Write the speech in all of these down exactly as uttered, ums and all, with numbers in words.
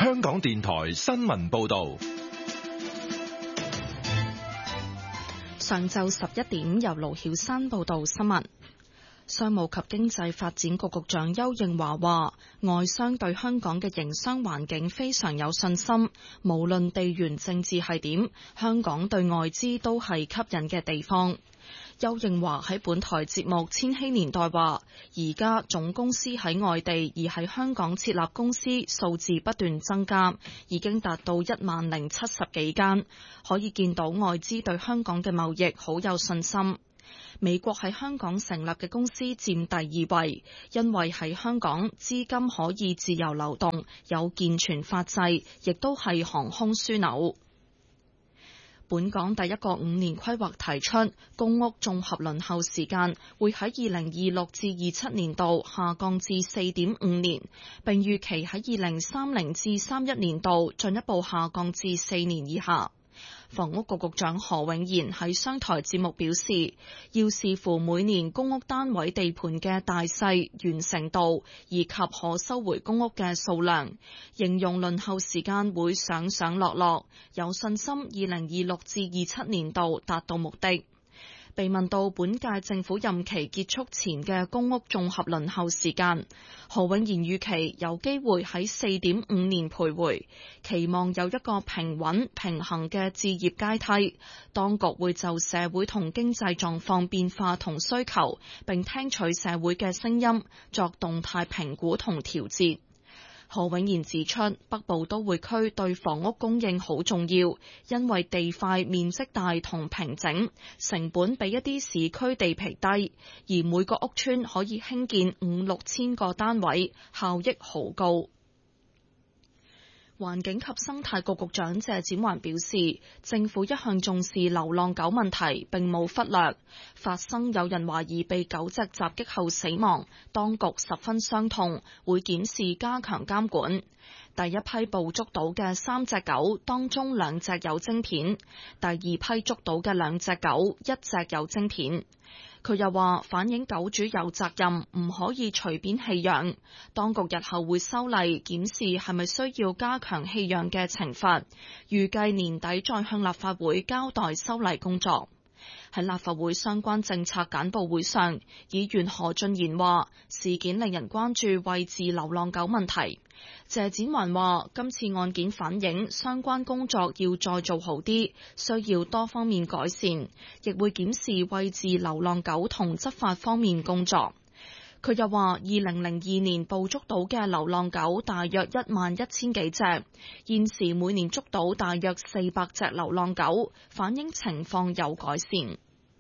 香港電台新聞報道。 上晝十一點，由盧曉山報道新聞。商務及經濟發展局局長邱應華話，外商對香港嘅營商環境非常有信心，無論地緣政治係點，香港對外資都係吸引嘅地方。邱應華喺本台節目《千禧年代》話，而家總公司喺外地而喺香港設立公司數字不斷增加，已經達到一萬零七十幾間，可以見到外資對香港嘅貿易好有信心。美國喺香港成立嘅公司佔第二位，因為喺香港資金可以自由流動，有健全法制，亦都係航空樞紐。本港第一個五年規劃提出，公屋綜合輪候時間會喺二零二六至二七年度下降至四點五年，並預期喺二零三零至三一年度進一步下降至四年以下。房屋局局長何永賢喺商台節目表示，要視乎每年公屋單位地盤嘅大細、完成度以及可收回公屋嘅數量，形容輪候時間會上上落落，有信心二零二六至二七年度達到目的。被問到本屆政府任期結束前嘅公屋綜合輪候時間，何永賢預期有機會喺四點五年徘徊，期望有一個平穩平衡嘅置業階梯。當局會就社會同經濟狀況變化同需求，並聽取社會嘅聲音，作動態評估同調節。何永賢指出，北部都會區對房屋供應好重要，因為地塊面積大同平整，成本比一啲市區地皮低，而每個屋邨可以興建五六千個單位，效益好高。環境及生態局局長謝展寰表示，政府一向重視流浪狗問題，並冇忽略。發生有人懷疑被狗隻襲擊後死亡，當局十分傷痛，會檢視加強監管。第一批捕捉到嘅三隻狗，當中兩隻有晶片；第二批捉到嘅兩隻狗，一隻有晶片。佢又話，反映狗主有責任，唔可以隨便棄養。當局日後會修例檢視係咪需要加強棄養嘅懲罰，預計年底再向立法會交代修例工作。喺立法會相關政策簡報會上，議員何俊賢話，事件令人關注餵飼流浪狗問題。謝展寰話，今次案件反映相關工作要再做好啲，需要多方面改善，亦會檢視餵飼流浪狗同執法方面工作。佢又話，二零零二年捕捉到嘅流浪狗大約一萬一千幾隻，現時每年捉到大約四百隻流浪狗，反映情況有改善。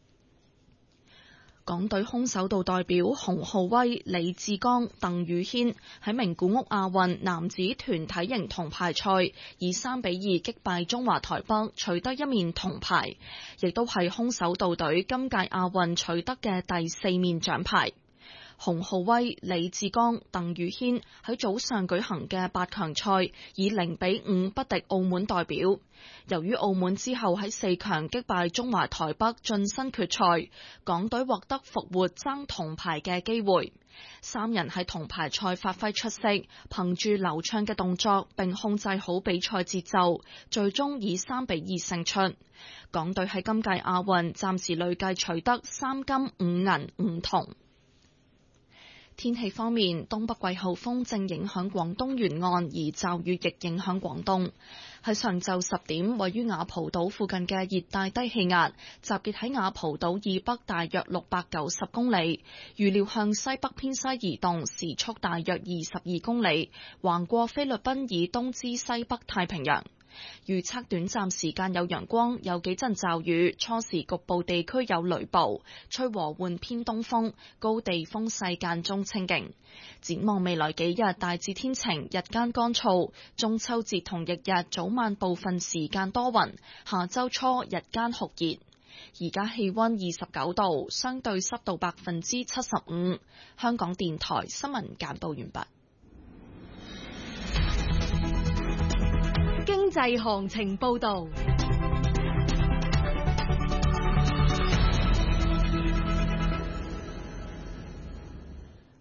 港隊空手道代表洪浩威、李志剛、鄧宇軒喺名古屋亞運男子團體型銅牌賽以三比二擊敗中華台北，取得一面銅牌，亦都係空手道隊今屆亞運取得嘅第四面獎牌。洪浩威、李志剛、鄧宇軒喺早上舉行嘅八強賽以零比五不敵澳門代表。由於澳門之後喺四強擊敗中華台北晉身決賽，港隊獲得復活爭銅牌嘅機會。三人喺銅牌賽發揮出色，憑住流暢嘅動作並控制好比賽節奏，最終以三比二勝出。港隊喺今屆亞運暫時累計取得三金五銀五銅。天氣方面，東北季候風正影響廣東沿岸，而驟雨亦影響廣東。喺上晝十點，位於雅蒲島附近嘅熱帶低氣壓集結喺雅蒲島以北大約六百九十公里，預料向西北偏西移動，時速大約二十二公里，橫過菲律賓以東至西北太平洋。預測短暫時間有陽光，有幾陣驟雨，初時局部地區有雷暴，吹和緩偏東風，高地風勢間中清勁。展望未來幾日大致天晴，日間乾燥，中秋節同翌日早晚部分時間多雲，下周初日間酷熱。而家氣溫二十九度，相對濕度百分之七十五。香港電台新聞簡報完畢。 經濟行情報道。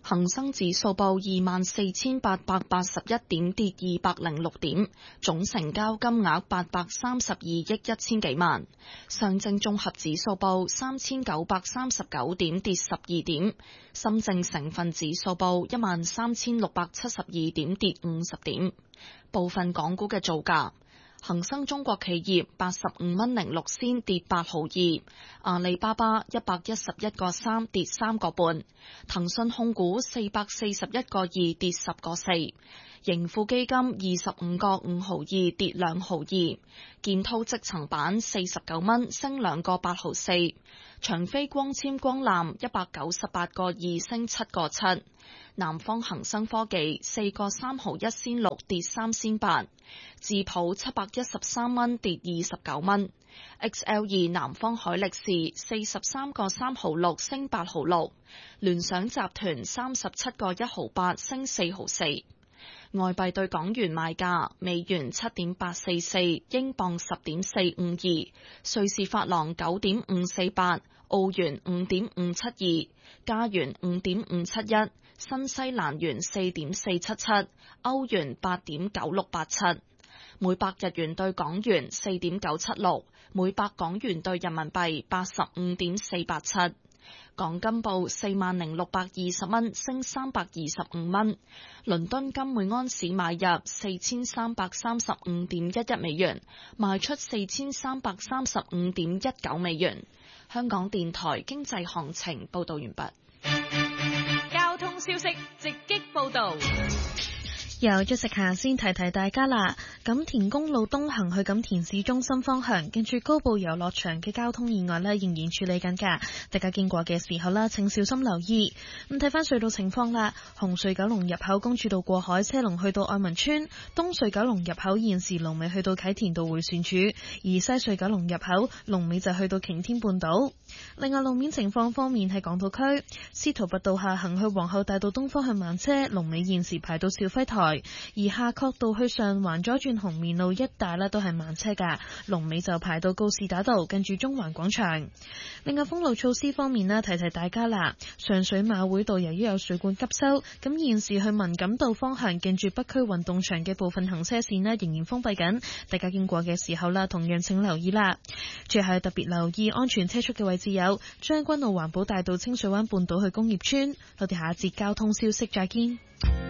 恒生指數報二萬四千八百八十一點，跌二百零六點，總成交金額八百三十二億一千幾萬。上證綜合指數報三千九百三十九點，跌十二點。深證成分指數報一萬三千六百七十二點，跌五十點。部分港股嘅造價。恒生中國企業八十五蚊零六仙，跌八毫二，阿里巴巴一百一十一個三，跌三個半，騰訊控股四百四十一個二，跌十個四，盈富基金二十五個五毫二，跌兩毫二，建滔積層板四十九蚊，升兩個八毫四，長飛光纖光纜一百九十八個二，升七個七，南方恒生科技四個三毫一仙六，跌三仙八，智普七百一十三蚊，跌二十九蚊。X L 二南方海力士四十三個三毫六，升八毫六。聯想集團三十七個一毫八，升四毫四。外幣對港元賣價：美元七點八四四，英鎊十點四五二，瑞士法郎九點五四八，澳元五點五七二，加元五點五七一，新西蘭元四點四七七，歐元八點九六八七。每百日元對港元四點九七六，每百港元對人民幣八十五點四八七。港金報四萬零六百二十蚊，升三百二十五蚊。倫敦金每安士買入四千三百三十五點一一美元，賣出四千三百三十五點一九美元。香港電台經濟行情報道完畢。 交通消息直擊報道。 由咗食下先提提大家啦，錦田公路東行去錦田市中心方向，近住高步遊樂場嘅交通意外呢，仍然處理緊㗎，大家經過嘅時候啦，請小心留意。咁睇翻隧道情況啦，紅隧九龍入口公主道過海車龍去到愛民村，東隧九龍入口現時龍尾去到啟田道迴旋處，而西隧九龍入口龍尾就去到擎天半島。另外路面情況方面係港島區司徒拔道下行去皇后大道東方向慢車，龍尾現時排到肇輝台。而夏慤道去上環左轉紅棉路一帶呢都係慢車㗎，龍尾就排到告士打道近住中環廣場。另外封路措施方面呢，提提大家啦，上水馬會道由於有水管急修，咁現時去文錦道方向近住北區運動場嘅部分行車線呢仍然封閉緊，大家經過嘅時候啦，同樣請留意啦。最後特別留意安全車速嘅位置有將軍澳環保大道清水灣半島去工業村。我哋下一節交通消息再見。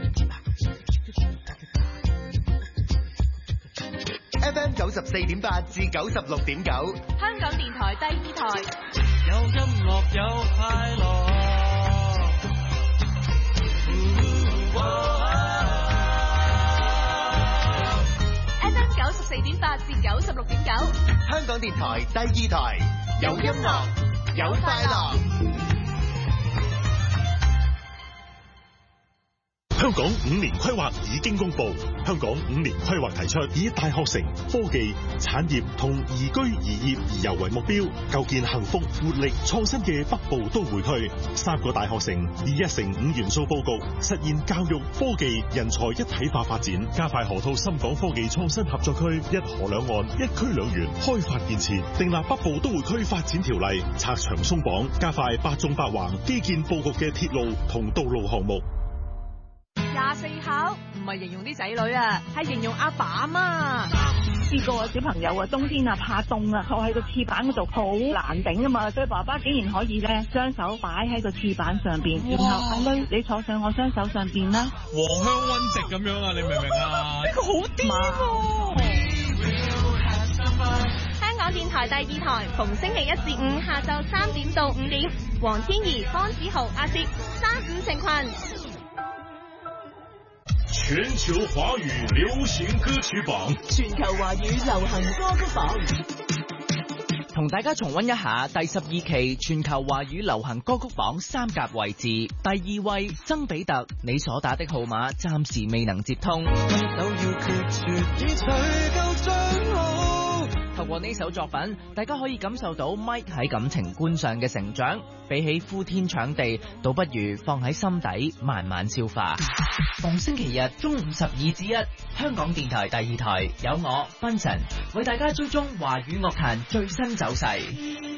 F M 九十四點八至九十六點九， 香港電台第二台， 有音樂有快樂。 F M 九十四點八至九十六點九， 香港電台第二台，有音樂有快樂。 香港五年規劃已經公布，香港五年規劃提出以大學城、科技、產業同宜居宜業宜遊為目標，構建幸福、活力、創新嘅北部都會區。三個大學城以一城五元素佈局，實現教育、科技、人才一體化發展，加快河套深港科技創新合作區，一河兩岸、一區兩園開發建設，訂立北部都會區發展條例，拆牆鬆綁，加快八縱八橫基建佈局嘅鐵路同道路項目。 廿四孝唔係形容啲仔女啊，係形容阿爸阿媽。 試過小朋友啊，冬天啊怕凍啊，坐喺個廁板嗰度好難頂啊嘛，所以爸爸竟然可以咧雙手擺喺個廁板上邊，然後阿女你坐上我雙手上邊啦， 黃香溫直咁樣啊，你明唔明啊？ 呢個好癲喎！ 香港電台第二台，逢星期一至五下晝三點到五點，黃天怡、方子豪、阿薛三五成群。 全球華語流行歌曲榜， 全球華語流行歌曲榜， 同大家重溫一下第十二期全球華語流行歌曲榜三甲位置。第二位曾比特，你所打的號碼暫時未能接通。透過呢首作品，大家可以感受到 Mike 喺感情觀上嘅成長，比起呼天搶地，倒不如放喺心底慢慢消化。逢星期日中午十二至一，香港電台第二台有我 Benson 為大家追蹤華語樂壇最新走勢。